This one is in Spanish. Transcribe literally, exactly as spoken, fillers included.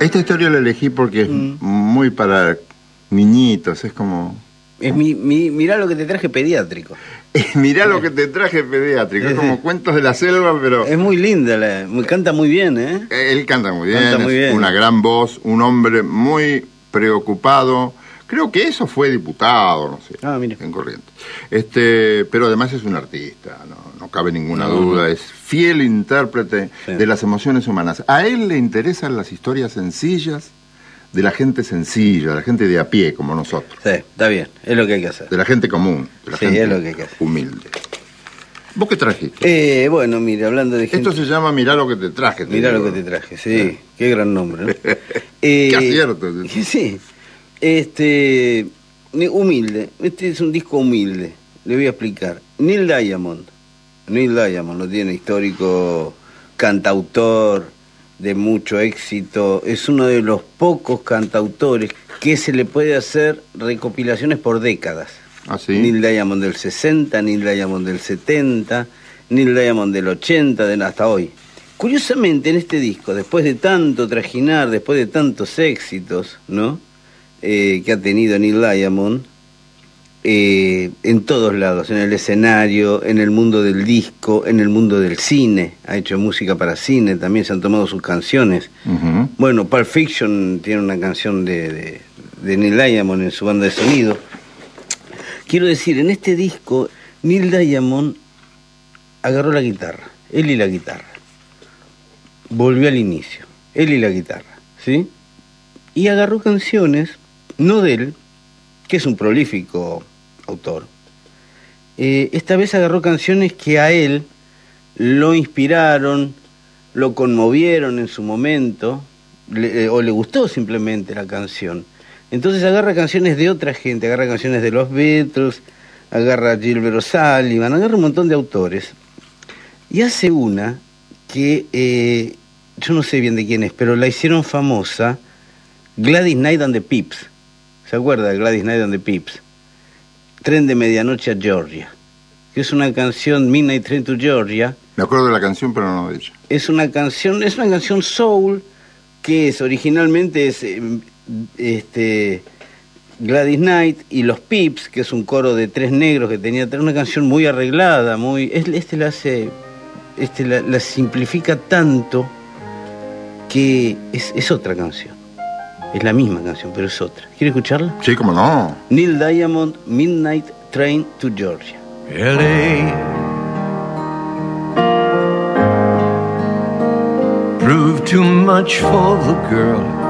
Esta historia la elegí porque es mm. muy para niñitos, es como... Es mi, mi, mirá lo que te traje pediátrico. Mirá lo que te traje pediátrico, es como cuentos de la selva, pero... Es muy linda, la, canta muy bien, ¿eh? Él canta muy bien, canta muy es bien. Una gran voz, un hombre muy preocupado. Creo que eso fue diputado, no sé, ah, mira. en Corrientes. Este, pero además es un artista, no, no cabe ninguna no, duda, no. es fiel intérprete sí. de las emociones humanas. A él le interesan las historias sencillas de la gente sencilla, de la gente de a pie, como nosotros. Sí, está bien, es lo que hay que hacer. De la gente común, de la sí, gente es lo que hay que hacer. humilde. ¿Vos qué trajiste? Eh, bueno, mira, hablando de gente... Esto se llama Mirá lo que te traje. Te Mirá digo. lo que te traje, sí, ¿Eh? Qué gran nombre, ¿no? eh, qué acierto. Sí, este... humilde, este es un disco humilde, le voy a explicar. Neil Diamond, Neil Diamond, lo tiene histórico, cantautor de mucho éxito, es uno de los pocos cantautores que se le puede hacer recopilaciones por décadas. ¿Ah, sí? Neil Diamond del sesenta, Neil Diamond del setenta, Neil Diamond del ochenta, de hasta hoy. Curiosamente en este disco, después de tanto trajinar, después de tantos éxitos, ¿no? Eh, que ha tenido Neil Diamond, eh, en todos lados, en el escenario, en el mundo del disco, en el mundo del cine, ha hecho música para cine, también se han tomado sus canciones. Uh-huh. Bueno, Pulp Fiction tiene una canción de, de, de Neil Diamond en su banda de sonido. Quiero decir, en este disco, Neil Diamond agarró la guitarra, él y la guitarra, volvió al inicio, él y la guitarra, ¿sí? Y agarró canciones, no de él, que es un prolífico autor. Eh, esta vez agarró canciones que a él lo inspiraron, lo conmovieron en su momento, le, eh, o le gustó simplemente la canción. Entonces agarra canciones de otra gente, agarra canciones de los Beatles, agarra a Gilbert O'Sullivan, agarra un montón de autores, y hace una que, eh, yo no sé bien de quién es, pero la hicieron famosa, Gladys Knight and the Pips. ¿Se acuerda de Gladys Knight and the Pips? Tren de medianoche a Georgia, que es una canción, Midnight Train to Georgia. Me acuerdo de la canción, pero no de ella. Es una canción, es una canción soul, que es originalmente es este Gladys Knight y los Pips, que es un coro de tres negros que tenía una canción muy arreglada, muy este la hace, este la, la simplifica tanto que es, es otra canción. Es la misma canción, pero es otra. ¿Quiere escucharla? Sí, cómo no. Neil Diamond, Midnight Train to Georgia. L A proved too much for the girl